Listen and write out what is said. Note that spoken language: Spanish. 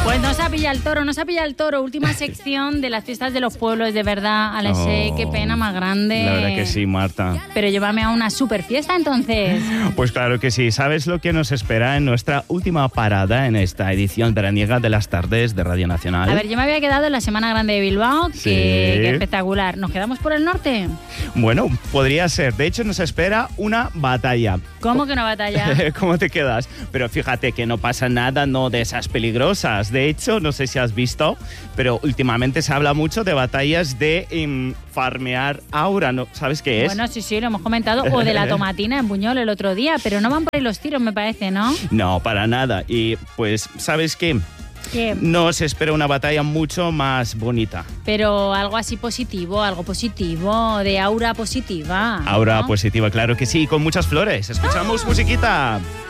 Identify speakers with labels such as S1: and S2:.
S1: Pues nos ha pillado el toro, última sección de las fiestas de los pueblos, de verdad, Alexei, qué pena más grande.
S2: La verdad que sí, Marta.
S1: Pero llévame a una super fiesta entonces.
S2: Pues claro que sí, ¿sabes lo que nos espera en nuestra última parada en esta edición veraniega de las tardes de Radio Nacional?
S1: A ver, yo me había quedado en la Semana Grande de Bilbao,
S2: Sí.
S1: que espectacular. ¿Nos quedamos por el norte?
S2: Bueno, podría ser. De hecho, nos espera una batalla.
S1: ¿Cómo que una batalla?
S2: ¿Cómo te quedas? Pero fíjate que no pasa nada, no de esas peligrosas. De hecho, no sé si has visto, pero últimamente se habla mucho de batallas de farmear aura, ¿no? ¿Sabes qué es?
S1: Bueno, sí, lo hemos comentado. O de la tomatina en Buñol el otro día, pero no van por ahí los tiros, me parece, ¿no?
S2: No, para nada. Y pues, ¿sabes qué?
S1: ¿Qué?
S2: Nos espera una batalla mucho más bonita.
S1: Pero algo así positivo, de aura positiva, ¿no?
S2: Aura positiva, claro que sí, con muchas flores. Escuchamos musiquita.